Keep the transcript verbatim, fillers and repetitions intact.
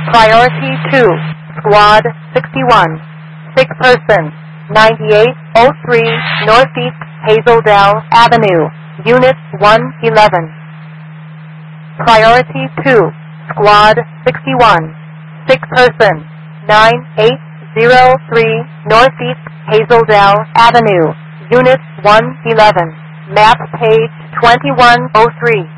Priority two, Squad sixty-one, sick person, ninety-eight oh three Northeast Hazeldale Avenue, Unit one eleven. Priority two, Squad sixty-one, sick person, nine eight oh three Northeast Hazeldale Avenue, Unit one eleven. Map page twenty-one oh three.